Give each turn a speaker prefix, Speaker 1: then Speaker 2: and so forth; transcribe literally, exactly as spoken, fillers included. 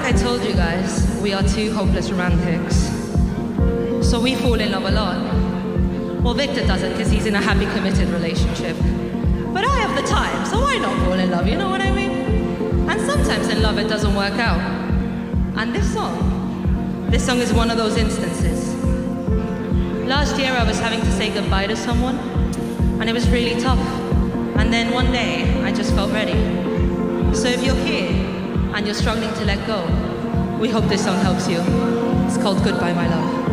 Speaker 1: I told you guys, we are two hopeless romantics. So we fall in love a lot. Well, Victor doesn't because he's in a happy, committed relationship. But I have the time, so why not fall in love, you know what I mean? And sometimes in love it doesn't work out. And this song, this song is one of those instances. Last year I was having to say goodbye to someone, and it was really tough. And then one day, I just felt ready. So if you're here, and you're struggling to let go, we hope this song helps you. It's called Goodbye, My Love.